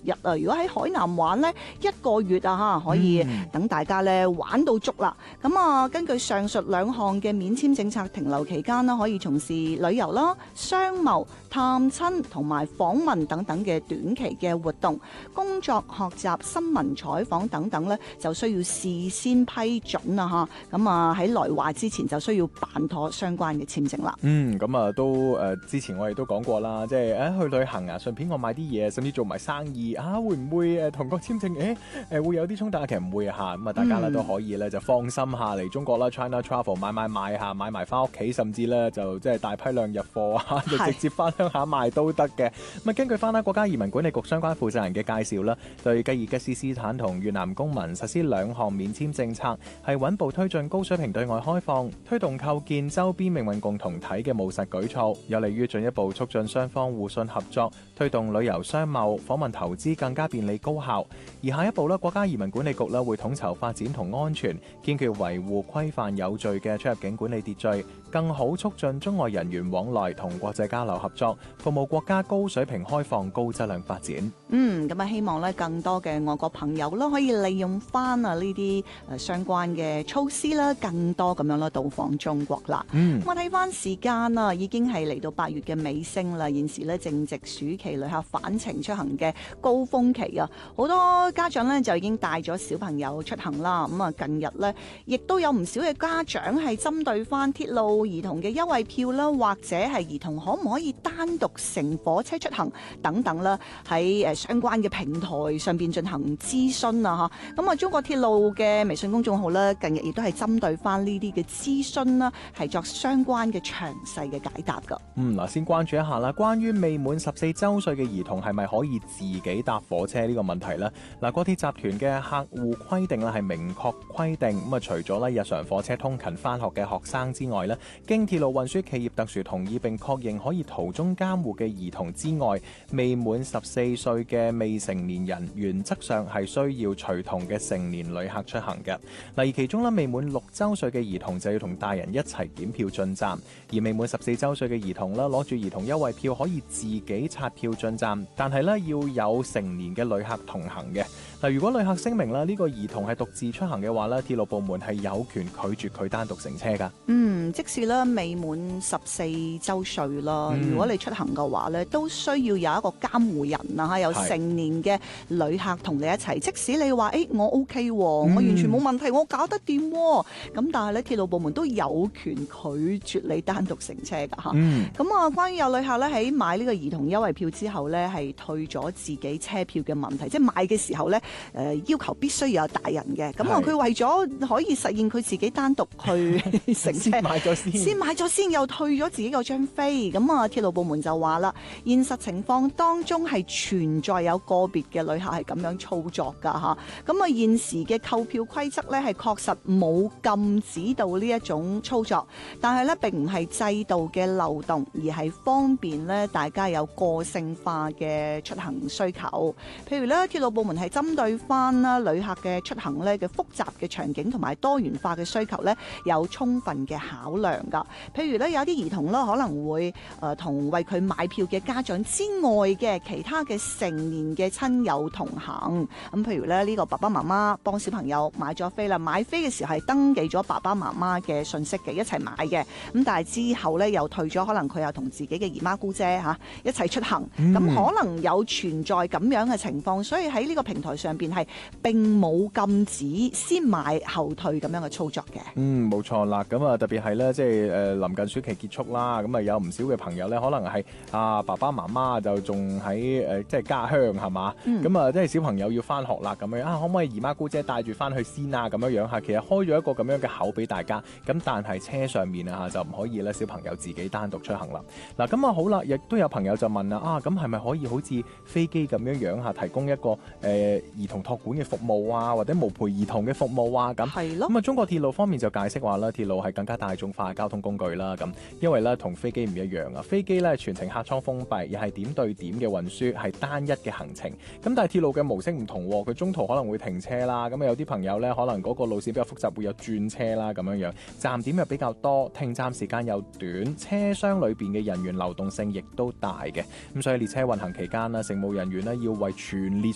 日啊！如果喺海南玩呢，1個月啊可以等大家咧玩到足啦。咁啊，根據上述2項嘅免簽政策，停留期間啦，可以從事旅遊啦、商貿、探親同埋訪問等等嘅短期嘅活動，工作、學習、新聞採訪等等咧，就需要事先批准啊嚇。咁啊喺來華之前就需要辦妥相關嘅簽證啦。 咁啊都之前我哋都講過啦，即係去旅行啊，順便我買啲嘢，甚至做埋生意啊，會唔會同個簽證會有啲衝突？其實唔會嚇，咁啊大家咧都可以咧就放心下嚟中國啦，China Travel 買下，買埋翻屋企，甚至咧就即係大批量入貨啊，就直接翻鄉下賣都得嘅。咁啊根據翻啦國家移民管理局相關負責人嘅介紹啦，對吉爾吉斯斯坦同越南公民實施2項免簽政策，係穩步推進高水平對外開放，推動構建周邊命運共同體嘅務實舉措，有利於進一步促進雙方互信合作，推動旅遊、商貿、訪問、投資更加便利高效。而下一步咧，國家移民管理局咧會統籌發展同安全，堅決維護規範有序嘅出入境管理秩序，更好促進中外人員往來同國際交流合作，服務國家高水平開放、高質量發展。 咁啊，希望咧更多嘅外國朋友啦，可以利用翻啊呢啲相關嘅措施啦，更多咁樣啦到訪中國啦。我睇翻時間啊，已經係嚟到8月嘅尾聲啦。現時咧正值暑期旅客返程出行嘅高峰期啊，好多家長咧就已經帶咗小朋友出行啦。咁啊，近日咧亦都有唔少嘅家長係針對翻鐵路兒童嘅優惠票啦，或者係兒童可唔可以單獨乘火車出行等等啦，喺相關嘅平台上邊進行諮詢啊嚇。咁啊，中國鐵路嘅微信公眾號咧，近日亦都係針對翻呢啲嘅諮詢啦，係作相關嘅詳細嘅解答噶。 先關注一下啦，關於未滿14週歲嘅兒童係咪可以自己搭火車呢個問題呢？國鐵集團嘅客戶規定啦係明確規定，咁啊除咗咧日常火車通勤返學嘅學生之外咧，經鐵路運輸企業特殊同意並確認可以途中監護嘅兒童之外，未滿14歲嘅未成年人原則上係需要隨同嘅成年旅客出行嘅。而其中咧未滿6週歲嘅兒童就要同大人一齊檢票進站，而未滿14週歲嘅兒童咧攞住兒童優惠票可以自己刷票進站，但係咧要有成年嘅旅客同行嘅。如果旅客聲明啦呢個兒童係獨自出行嘅話咧，鐵路部門係有權拒絕佢單獨乘車噶。 即使咧未滿14週歲啦，如果你出行嘅話咧，都需要有一個監護人啊，有成年嘅旅客同你一齊。即使你話我 OK，我完全冇問題，我搞得掂，咁但係咧鐵路部門都有權拒絕你單獨乘車噶嚇。咁啊，關於有旅客咧喺買呢個兒童優惠票之後咧，係退咗自己車票嘅問題，即係買嘅時候咧要求必須要有大人嘅。咁啊，佢為咗可以實現佢自己單獨去乘車，先買咗先，又退咗自己嗰張飛。咁啊，鐵路部門就話啦，現實情況當中係存在有個別嘅旅客係咁樣操作㗎嚇。咁啊，現時嘅購票規則咧係確實冇禁止到呢一種操作，但係咧並唔係制度嘅漏洞，而係方便咧大家有個性化嘅出行需求。譬如咧，鐵路部門係針對翻啦旅客嘅出行咧嘅複雜嘅場景同埋多元化嘅需求咧，有充分嘅考量㗎。譬如咧，有啲兒童啦可能會同為佢買票嘅家長之外嘅其他嘅成年嘅親友同行。咁譬如咧，呢個爸爸媽媽幫小朋友買咗飛啦，買飛嘅時候係登記咗爸爸媽媽嘅信息嘅，一齊買嘅。咁但係之後咧又退咗，可能佢又同自己嘅姨媽姑姐一齊出行。咁可能有存在咁樣嘅情況，所以喺呢個平台上邊係並冇禁止先買後退咁樣嘅操作嘅。 冇錯啦。咁啊特別係咧，即係臨近暑期結束啦，咁啊有唔少嘅朋友咧，可能係爸爸媽媽就仲喺即係家鄉係嘛，咁啊即係小朋友要翻學啦咁樣可唔可以姨媽姑姐帶住翻去先啊？咁樣嚇，其實開咗一個咁樣嘅口俾大家。咁但係車上面就唔可以咧，小朋友自己單獨出行啦。咁啊好啦，亦都有朋友就問啦，咁係咪可以好似飛機咁樣提供一個兒童託管嘅服務啊，或者無陪兒童嘅服務啊咁？係咯。咁啊，中國鐵路方面就解釋話啦，鐵路係更加大眾化嘅交通工具啦。咁因為咧同飛機唔一樣啊，飛機咧全程客艙封閉，又係點對點嘅運輸，係單一嘅行程。咁但係鐵路嘅模式唔同，佢中途可能會停車啦。咁有啲朋友咧可能嗰個路線比較複雜，會有轉車啦咁樣，站點又比較多，停站時間又短，車廂裏邊嘅人員流動性亦都大嘅。咁所以列車運行期間啦，乘務人員咧要為全列